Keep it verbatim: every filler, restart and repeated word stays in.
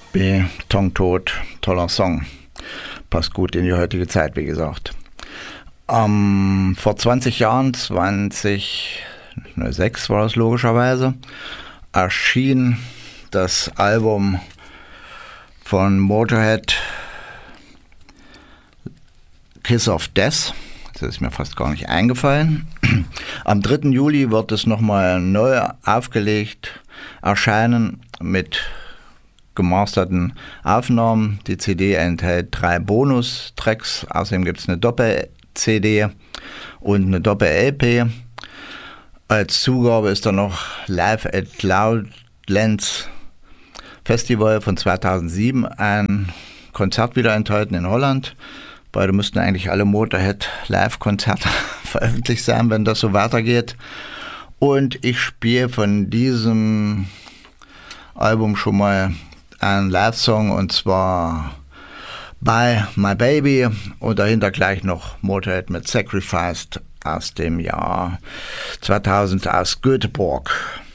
B, Tongtod, toller Song. Passt gut in die heutige Zeit, wie gesagt. Ähm, vor zwanzig Jahren, zwanzig null sechs war das logischerweise, erschien das Album von Motorhead, Kiss of Death. Das ist mir fast gar nicht eingefallen. Am dritten Juli wird es nochmal neu aufgelegt erscheinen mit gemasterten Aufnahmen. Die C D enthält drei Bonustracks. Außerdem gibt es eine Doppel-C D und eine Doppel-L P. Als Zugabe ist da noch Live at Loudlands Festival von zweitausendsieben, ein Konzert wieder enthalten in Holland. Beide müssten eigentlich alle Motorhead-Live-Konzerte veröffentlicht sein, wenn das so weitergeht. Und ich spiele von diesem Album schon mal einen Live-Song, und zwar By My Baby, und dahinter gleich noch Motorhead mit Sacrificed aus dem Jahr zweitausend aus Göteborg.